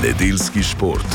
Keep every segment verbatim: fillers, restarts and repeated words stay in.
Nedeljski šport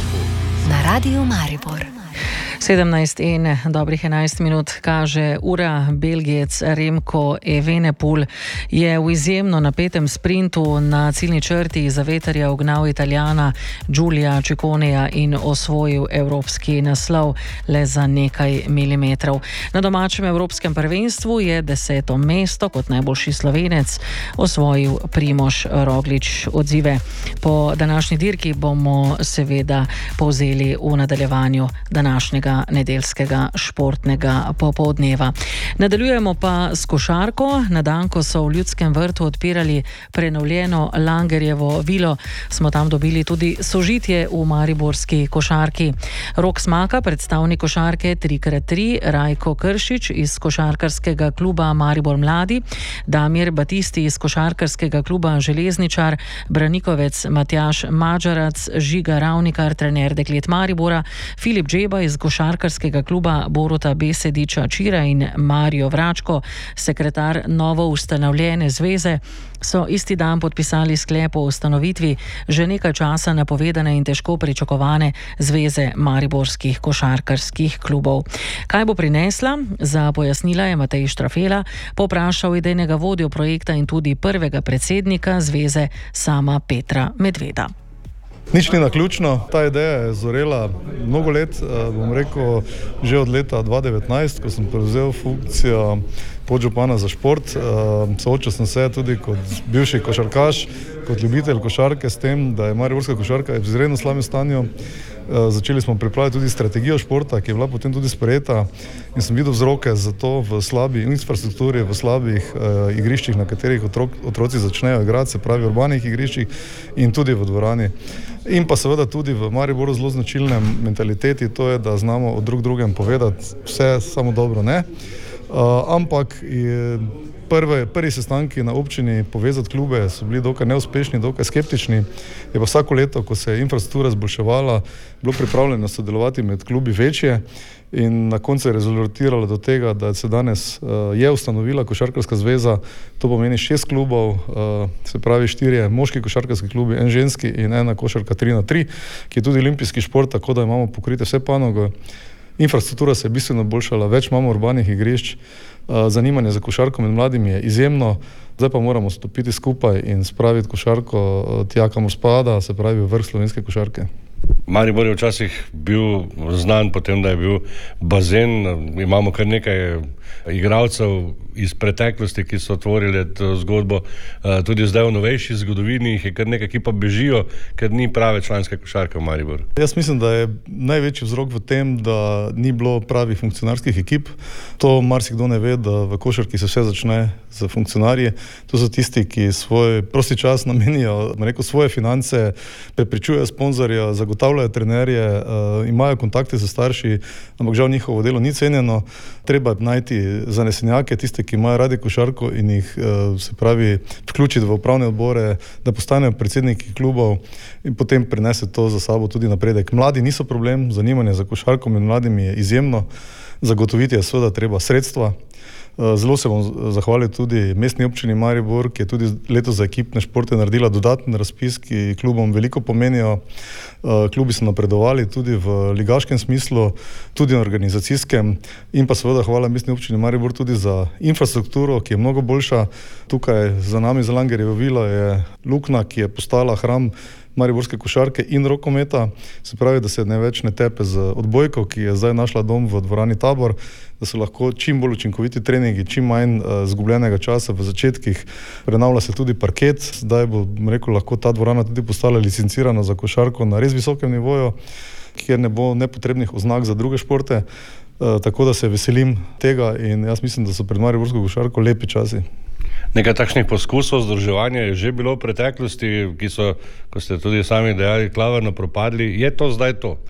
na Radiu Maribor. sedemnajst in dobrih enajst minut kaže ura. Belgijec Remco Evenepoel je v izjemno napetem sprintu na ciljni črti za veterja ugnal Italijana Giulia Cicconeja in osvojil evropski naslov le za nekaj milimetrov. Na domačem evropskem prvenstvu je deseto mesto kot najboljši Slovenec osvojil Primož Roglič. Odzive po današnji dirki bomo seveda povzeli v nadaljevanju današnjega nedeljskega športnega popoldneva. Nadaljujemo pa s košarko. Na dan, ko so v Ljudskem vrtu odpirali prenovljeno Langerjevo vilo, smo tam dobili tudi sožitje v mariborski košarki. Rok Smaka, predstavnik košarke tri krat tri, Rajko Kršič iz košarkarskega kluba Maribor Mladi, Damir Batisti iz košarkarskega kluba Železničar, Branikovec Matjaž Mađarac, Žiga Ravnikar, trener deklet Maribora, Filip Džeba iz košarkarskega kluba Boruta Besediča Čira in Mario Vračko, sekretar novo ustanovljene zveze, so isti dan podpisali sklep o ustanovitvi že nekaj časa napovedane in težko pričakovane zveze mariborskih košarkarskih klubov. Kaj bo prinesla? Za pojasnila je Matej Štrafela poprašal idejnega vodjo projekta in tudi prvega predsednika zveze sama Petra Medveda. Nič ni naključno, ta ideja je zorela mnogo let, bom rekel, že od leta dva tisoč devetnajst, ko sem prevzel funkcijo podžupana za šport. Soočil sem se tudi kot bivši košarkaš, kot ljubitelj košarke s tem, da je mariborska košarka v izredno slabem stanju. Začeli smo pripravljati tudi strategijo športa, ki je bila potem tudi sprejeta, in sem videl vzroke za to v slabi infrastrukturi, v slabih uh, igriščih, na katerih otrok, otroci začnejo igrati, se pravi v urbanih igriščih in tudi v dvorani. In pa seveda tudi v Mariboru zelo značilnem mentaliteti, to je, da znamo o drug drugem povedati vse, samo dobro ne. Uh, ampak je Prve, prvi sestanki na občini povezati klube so bili dokaj neuspešni, dokaj skeptični. Je pa vsako leto, ko se je infrastruktura zboljševala, bilo pripravljeno sodelovati med klubi večje in na koncu je rezultiralo do tega, da se danes uh, je ustanovila košarkarska zveza. To pomeni šest klubov, uh, se pravi štirje moški košarkarski klubi, en ženski in ena košarka tri na tri, ki je tudi olimpijski šport, tako da imamo pokrite vse panoge. Infrastruktura se je bistveno boljšala, več imamo urbanih igrišč, zanimanje za košarko med mladimi je izjemno, zdaj pa moramo stopiti skupaj in spraviti košarko tja, kamor spada, se pravi v vrh slovenske košarke. Maribor je včasih bil znan po tem, da je bil bazen. Imamo kar nekaj igralcev iz preteklosti, ki so tvorili to zgodbo. Tudi zdaj v novejši zgodovini jih je kar nekaj, ki pa bežijo, ker ni prave članske košarke v Mariboru. Jaz mislim, da je največji vzrok v tem, da ni bilo pravih funkcionarskih ekip. To marsikdo ne ve, da v košarki se vse začne z funkcionarji. To so tisti, ki svoj prosti čas namenijo, rekel, svoje finance, prepričujejo sponzorja, zagotavljajo trenerje, uh, imajo kontakte z starši, ampak žal njihovo delo ni cenjeno. Treba najti zanesenjake, tiste, ki imajo radi košarko in jih, uh, se pravi, vključiti v upravne odbore, da postanejo predsedniki klubov in potem prinese to za sabo tudi napredek. Mladi niso problem, zanimanje za košarko med mladimi je izjemno, zagotoviti je seveda treba sredstva. Zelo se bom zahvalil tudi mestni občini Maribor, ki je tudi letos za ekipne športe naredila dodaten razpis, ki klubom veliko pomenijo. Klubi so napredovali tudi v ligaškem smislu, tudi na organizacijskem, in pa seveda hvala mestni občini Maribor tudi za infrastrukturo, ki je mnogo boljša. Tukaj za nami za Langerjevo vilo je luknja, ki je postala hram mariborske košarke in rokometa, se pravi, da se ne več ne tepe z odbojko, ki je zdaj našla dom v dvorani Tabor, da so lahko čim bolj učinkoviti treningi, čim manj uh, zgubljenega časa v začetkih. Prenavlja se tudi parket, zdaj bo, rekel, lahko ta dvorana tudi postala licencirana za košarko na res visokem nivoju, kjer ne bo nepotrebnih oznak za druge športe, uh, tako da se veselim tega in jaz mislim, da so pred mariborsko košarko lepi časi. Nekaj takšnih poskusov združevanja je že bilo v preteklosti, ki so, ko ste tudi sami dejali, klavrno propadli. Je to zdaj to?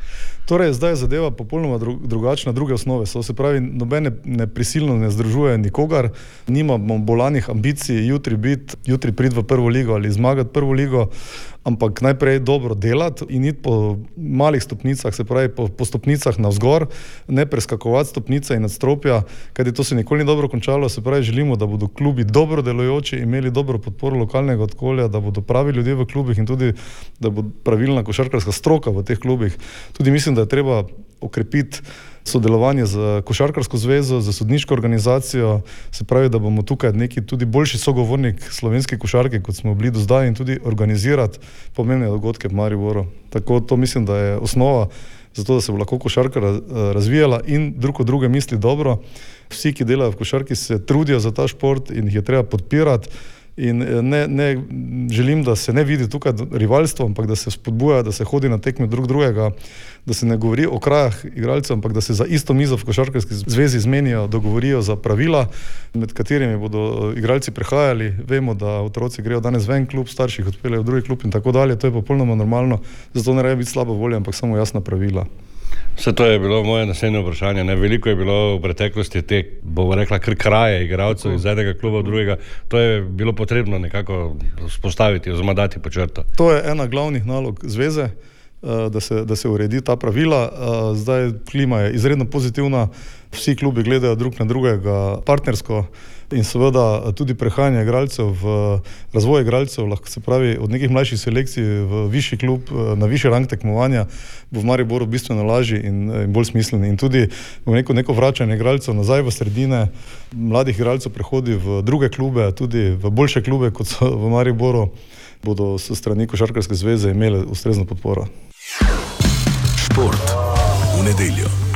Torej, zdaj je zadeva popolnoma drugačna, druge osnove so, se pravi, nobene ne prisilno ne združuje nikogar, nimamo bolanih ambicij jutri biti, jutri priti v prvo ligo ali zmagati prvo ligo, ampak najprej dobro delati in iti po malih stopnicah, se pravi po, po stopnicah navzgor, ne preskakovati stopnice in nadstropja, kajti to se nikoli ni dobro končalo, se pravi, želimo, da bodo klubi dobro delujoči, imeli dobro podporo lokalnega okolja, da bodo pravi ljudje v klubih in tudi, da bo pravilna košarkarska stroka v teh klubih. Tudi mislim, da je treba okrepiti sodelovanje z košarkarsko zvezo, z sodniško organizacijo, se pravi, da bomo tukaj neki tudi boljši sogovornik slovenske košarke, kot smo bili do zdaj, in tudi organizirati pomembne dogodke v Mariboru. Tako to mislim, da je osnova za to, da se bo lahko košarka razvijala in drug od druge misli dobro. Vsi, ki delajo v košarki, se trudijo za ta šport in jih je treba podpirati. In ne, ne, želim, da se ne vidi tukaj rivalstvo, ampak da se spodbuja, da se hodi na tekme drug drugega, da se ne govori o krajah igralcev, ampak da se za isto mizo v košarkarski zvezi zmenijo, dogovorijo za pravila, med katerimi bodo igralci prehajali. Vemo, da otroci grejo danes v en klub, starših odpeljejo v drugi klub in tako dalje. To je popolnoma normalno, zato ne raje biti slaba volja, ampak samo jasna pravila. Vse to je bilo moje naslednje vprašanje. Ne? Veliko je bilo v preteklosti te, bomo rekla, kar kraje igralcev iz enega kluba v drugega. To je bilo potrebno nekako spostaviti oziroma dati po črto. To je ena glavnih nalog zveze, da se, da se uredi ta pravila. Zdaj klima je izredno pozitivna, vsi klubi gledajo drug na drugega partnersko in seveda tudi prehajanje igralcev v razvoj igralcev, lahko se pravi od nekih mlajših selekcij v višji klub, na višji rang tekmovanja, bo v Mariboru bistveno lažji in, in bolj smiselni. In tudi neko, neko vračanje igralcev nazaj v sredine, mladih igralcev prehodi v druge klube, tudi v boljše klube, kot so v Mariboru, bodo s strani Košarkarske zveze imeli ustrezno podporo. Šport v nedeljo.